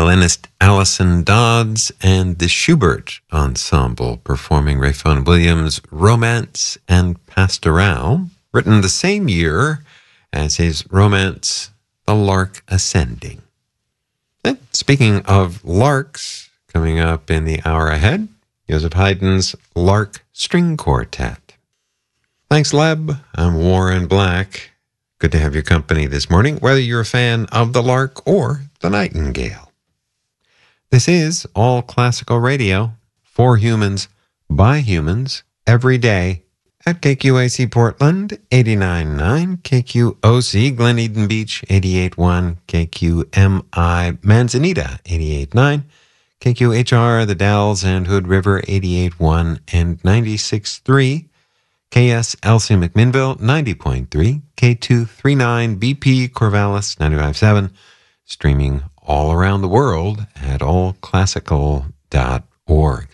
violinist Alison Dodds and the Schubert Ensemble performing Ralph Vaughan Williams' Romance and Pastoral, written the same year as his romance, The Lark Ascending. And speaking of larks, coming up in the hour ahead, Joseph Haydn's Lark String Quartet. Thanks, Leb. I'm Warren Black. Good to have your company this morning, whether you're a fan of the lark or the nightingale. This is All Classical Radio, for humans, by humans, every day, at KQAC Portland, 89.9, KQOC Glen Eden Beach, 88.1, KQMI Manzanita, 88.9, KQHR The Dalles and Hood River, 88.1 and 96.3, KSLC McMinnville, 90.3, K239 BP Corvallis, 95.7, streaming all around the world at allclassical.org.